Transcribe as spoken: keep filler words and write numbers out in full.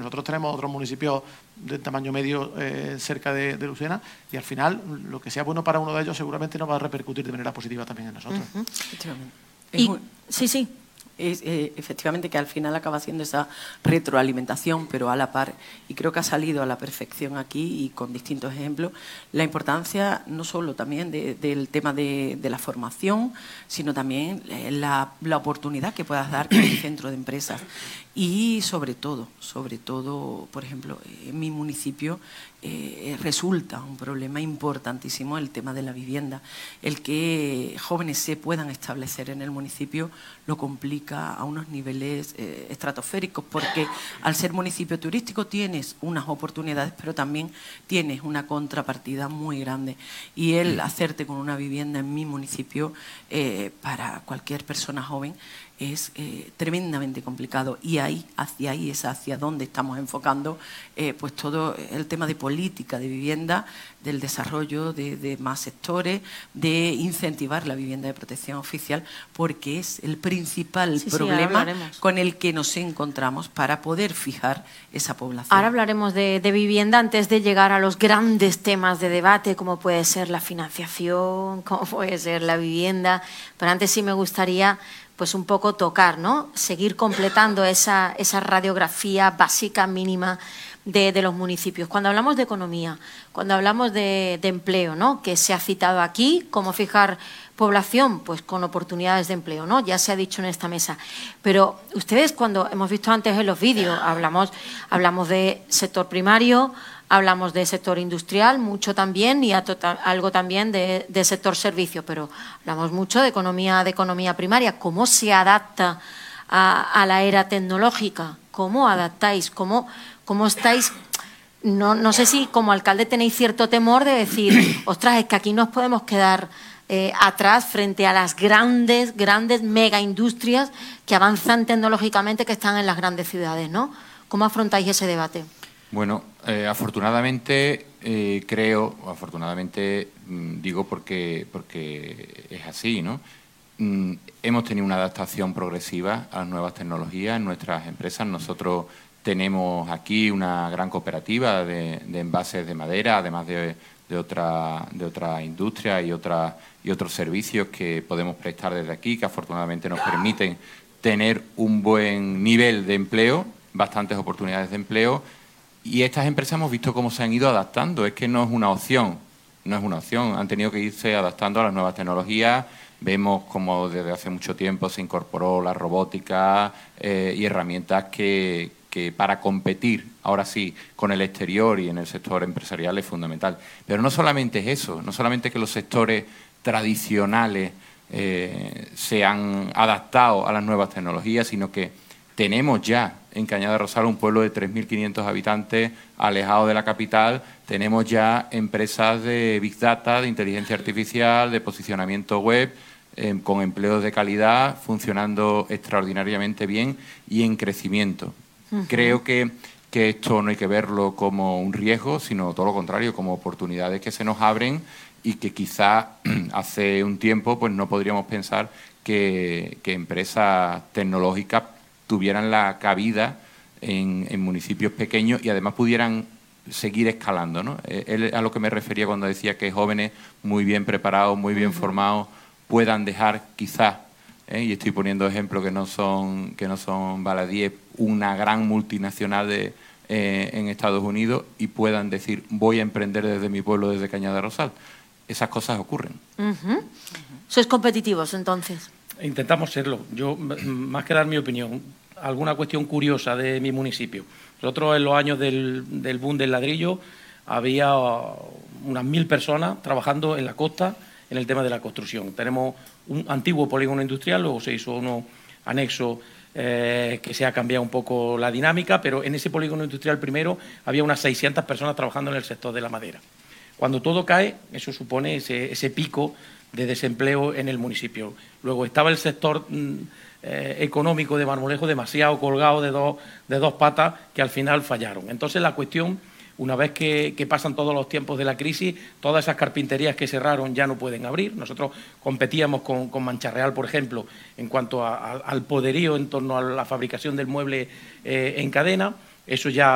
nosotros tenemos otros municipios de tamaño medio eh, cerca de, de Lucena, y al final lo que sea bueno para uno de ellos seguramente nos va a repercutir de manera positiva también en nosotros. Uh-huh. Y, sí, sí. Es, eh, efectivamente que al final acaba siendo esa retroalimentación, pero a la par, y creo que ha salido a la perfección aquí y con distintos ejemplos, la importancia no solo también de, del tema de, de la formación, sino también la, la oportunidad que puedas dar con el centro de empresas. Y sobre todo, sobre todo, por ejemplo, en mi municipio eh, resulta un problema importantísimo el tema de la vivienda. El que jóvenes se puedan establecer en el municipio lo complica a unos niveles eh, estratosféricos, porque al ser municipio turístico tienes unas oportunidades, pero también tienes una contrapartida muy grande. Y el hacerte con una vivienda en mi municipio, eh, para cualquier persona joven, es eh, tremendamente complicado, y ahí, hacia ahí es hacia donde estamos enfocando eh, pues todo el tema de política de vivienda, del desarrollo de, de más sectores, de incentivar la vivienda de protección oficial, porque es el principal sí, problema sí, con el que nos encontramos para poder fijar esa población. Ahora hablaremos de, de vivienda antes de llegar a los grandes temas de debate, como puede ser la financiación, como puede ser la vivienda, pero antes sí me gustaría pues un poco tocar, ¿no? Seguir completando esa, esa radiografía básica, mínima de, de los municipios. Cuando hablamos de economía, cuando hablamos de, de empleo, ¿no? Que se ha citado aquí, cómo fijar población, pues con oportunidades de empleo, ¿no? Ya se ha dicho en esta mesa. Pero ustedes, cuando hemos visto antes en los vídeos, hablamos, hablamos de sector primario, hablamos de sector industrial, mucho también, y a total, algo también de, de sector servicio, pero hablamos mucho de economía, de economía primaria. ¿Cómo se adapta a, a la era tecnológica? ¿Cómo adaptáis? ¿Cómo, cómo estáis? No, no sé si como alcalde tenéis cierto temor de decir, ostras, es que aquí nos podemos quedar eh, atrás frente a las grandes, grandes mega industrias que avanzan tecnológicamente, que están en las grandes ciudades, ¿no? ¿Cómo afrontáis ese debate? Bueno, eh, afortunadamente eh, creo, afortunadamente mmm, digo porque, porque es así, ¿no? Mm, hemos tenido una adaptación progresiva a las nuevas tecnologías en nuestras empresas. Nosotros tenemos aquí una gran cooperativa de, de envases de madera, además de, de otra de otra industria y, otra, y otros servicios que podemos prestar desde aquí, que afortunadamente nos permiten tener un buen nivel de empleo, bastantes oportunidades de empleo. Y estas empresas hemos visto cómo se han ido adaptando. Es que no es una opción, no es una opción. Han tenido que irse adaptando a las nuevas tecnologías. Vemos cómo desde hace mucho tiempo se incorporó la robótica eh, y herramientas que, que para competir, ahora sí, con el exterior y en el sector empresarial es fundamental. Pero no solamente es eso, no solamente que los sectores tradicionales eh, se han adaptado a las nuevas tecnologías, sino que tenemos ya en Cañada de Rosal, un pueblo de tres mil quinientos habitantes, alejado de la capital. Tenemos ya empresas de Big Data, de inteligencia artificial, de posicionamiento web, eh, con empleos de calidad, funcionando extraordinariamente bien y en crecimiento. Uh-huh. Creo que, que esto no hay que verlo como un riesgo, sino todo lo contrario, como oportunidades que se nos abren y que quizá hace un tiempo pues no podríamos pensar que, que empresas tecnológicas tuvieran la cabida en, en municipios pequeños y además pudieran seguir escalando, ¿no? Él a lo que me refería cuando decía que jóvenes muy bien preparados, muy bien uh-huh. formados, puedan dejar quizás, ¿eh? y estoy poniendo ejemplos que no son que no son baladíes, una gran multinacional de, eh, en Estados Unidos, y puedan decir, voy a emprender desde mi pueblo, desde Cañada de Rosal. Esas cosas ocurren. Uh-huh. Uh-huh. ¿Sois competitivos entonces? Intentamos serlo. Yo, más que dar mi opinión, alguna cuestión curiosa de mi municipio. Nosotros en los años del, del boom del ladrillo había unas mil personas trabajando en la costa en el tema de la construcción. Tenemos un antiguo polígono industrial, luego se hizo uno anexo eh, que se ha cambiado un poco la dinámica, pero en ese polígono industrial primero había unas seiscientas personas trabajando en el sector de la madera. Cuando todo cae, eso supone ese, ese pico de desempleo en el municipio. Luego estaba el sector eh, económico de Marmolejo demasiado colgado de dos, de dos patas que al final fallaron. Entonces la cuestión, una vez que, que pasan todos los tiempos de la crisis, todas esas carpinterías que cerraron ya no pueden abrir. Nosotros competíamos con, con Mancharreal, por ejemplo, en cuanto a, a, al poderío en torno a la fabricación del mueble eh, en cadena. Eso ya